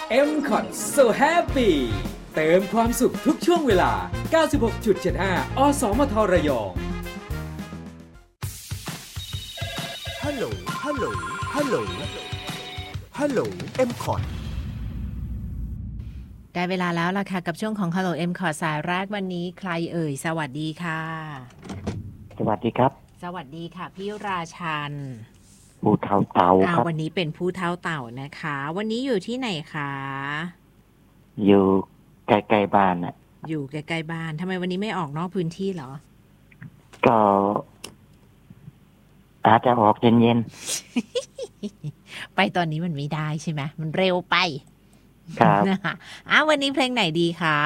M Cot So Happy เติมความสุขทุกช่วงเวลา 96.75 อสมทระยองฮัลโหลฮัลโหลฮัลโหลฮัลโหล M Cot ได้เวลาแล้วล่ะค่ะกับช่วงของ Hello M Cot สายแรกวันนี้ใครเอ่ยสวัสดีค่ะสวัสดีครับสวัสดีค่ะพี่ราชันผู้เฒ่าเต่าครับวันนี้เป็นผู้เฒ่าเต่านะคะวันนี้อยู่ที่ไหนคะอยู่ใกล้ๆบ้านน่ะอยู่ใกล้ๆบ้านทำไมวันนี้ไม่ออกนอกพื้นที่เหรอก็อาจจะออกเย็นๆไปตอนนี้มันไม่ได้ใช่ไหมมันเร็วไปครับวันนี้เพลงไหนดีคะ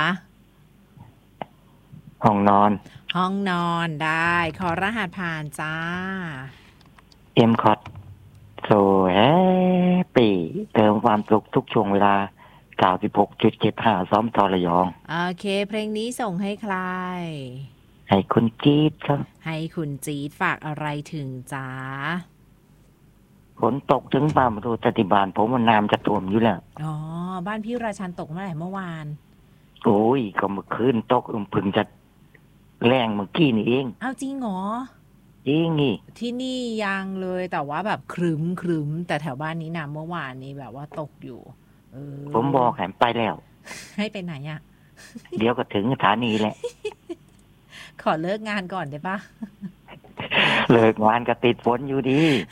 ห้องนอนห้องนอนได้ขอรหัสผ่านจ้า M Cot So Happy เติมความสุขทุกช่วงเวลา 96.75 ซ้อมทระยองโอเคเพลงนี้ส่งให้ใครให้คุณจี๊ดครับให้คุณจี๊ดฝากอะไรถึงจ้าฝนตกถึงบ้านประตูติบานผมว่าน้ำจะท่วมอยู่แล้วอ๋อบ้านพี่ราชันตกเมื่อไหร่เมื่อวานโอ้ยก็เมื่อคืนตกพึ่งจะแรงเมื่อกี้นี่เองเอาจริงเหรอจริงนี่ที่นี่ยังเลยแต่ว่าแบบครึ้มแต่แถวบ้านนี้น้ำเมื่อวานนี้แบบว่าตกอยู่ผมบอกให้ไปแล้วให้ไปไหนอ่ะเดี๋ยวก็ถึงสถานีแหละขอเลิกงานก่อนได้ปะเลิกงานก็ติดฝนอยู่ดี